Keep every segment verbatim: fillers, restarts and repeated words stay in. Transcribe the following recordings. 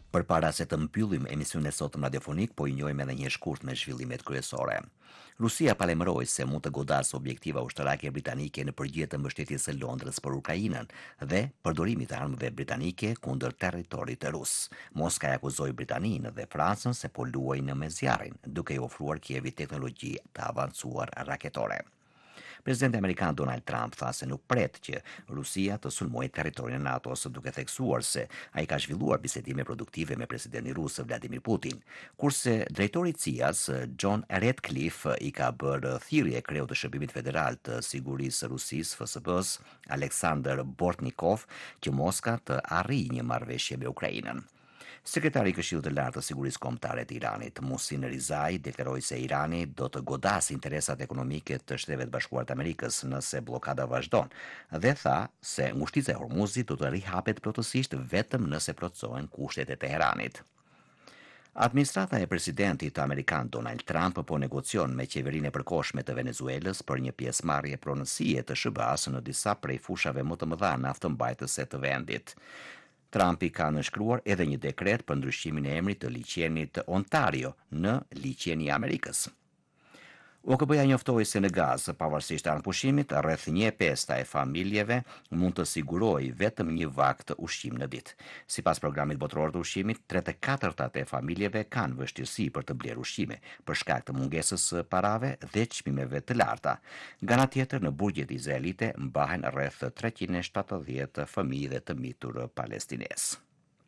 Përpara se të mbyllim emisionin e sotëm radiofonik, po i njohim edhe një shkurt me zhvillimet kryesore. Rusia palemëroi se mund të godasë objektiva ushtarake britanike në përgjigje të mbështetjes së Londrës për Ukrainën dhe përdorimit të armëve britanike kundër territorit rus. Moska e akuzoi Britaninë dhe Francën se po luajnë me zjarrin, duke i ofruar Kievit teknologji të avancuar raketore. Presidenti amerikan Donald Trump tha se nuk pret që Rusia të sulmojë territorin e NATO-s, duke theksuar se ai ka zhvilluar bisedime produktive me presidentin rus Vladimir Putin, kurse drejtori i C I A-s John Ratcliffe i ka bërë thirrje kreut të Shërbimit Federal të Sigurisë së Rusisë F S B-s Aleksandr Bortnikov që Moska të arrijë një marrëveshje me Ukrainën. Sekretari i Këshillit të Lartë të Sigurisë Kombëtare të Iranit, Muhsin Rizai, deklaroi se Irani do të godasë interesat ekonomike të Shteteve të Bashkuara të Amerikës nëse bllokada vazhdon, dhe tha se ngushtica e Hormuzit do të rihapet plotësisht vetëm nëse plotësohen kushtet e Teheranit. Administrata e presidentit amerikan Donald Trump po negocion me qeverinë e përkohshme të Venezuelës për një pjesëmarrje pronësie të S B A-s në disa prej fushave më të mëdha naftëmbajtëse të vendit. Trumpi ka nënshkruar edhe një dekret për ndryshimin e emrit të liçenit Ontario në liçeni i Amerikës. O K B-ja njoftoi se në Gazë, pavarësisht anëpushimit, rreth një e pesta e familjeve mund të sigurojë vetëm një vakt ushqim në ditë. Sipas programit botror të ushqimit, tre të katërtat e familjeve kanë vështirësi për të blerë ushqime për shkak të mungesës së parave dhe çmimeve të larta. Nga ana tjetër, në burgjet izraelite mbahen rreth treqind e shtatëdhjetë fëmijë dhe të mitur palestinesë.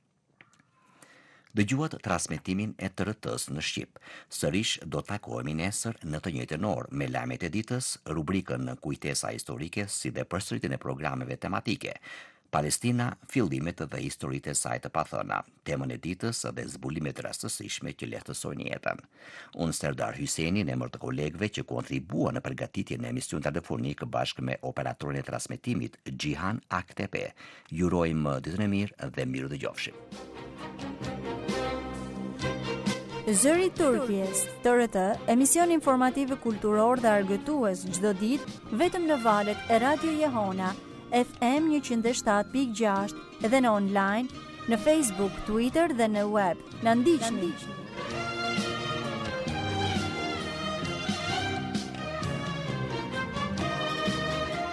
Dëgjuat transmetimin e T R T-s në Shqip. Sërish do takohemi nesër në të njëjtën orë me lajmet e ditës, rubrikën Kujtesa historike si dhe përsëritjen e programeve tematike. Palestina, fillimet dhe historitë e saj të pathëna, temën e ditës dhe zbulimet rastësishme që lehtësojnë jetën. Unë Serdar Hyseni në emër të kolegëve që kontribuan në përgatitjen e emisionit radiofonik bashkë me operatorin e transmetimit Gjihan Aktepe. Ju urojmë ditën e mirë dhe mirë dëgjofshim. Zëri i Turqisë, T R T, emision informativ kulturor dhe argëtues çdo ditë vetëm në valët e Radio Jehona, F M njëqind e shtatë pikë gjashtë dhe në online, në Facebook, Twitter dhe në web. Na ndiqni.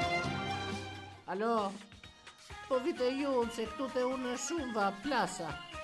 Alo, po vite ju se këtu te unë shumë va plasa.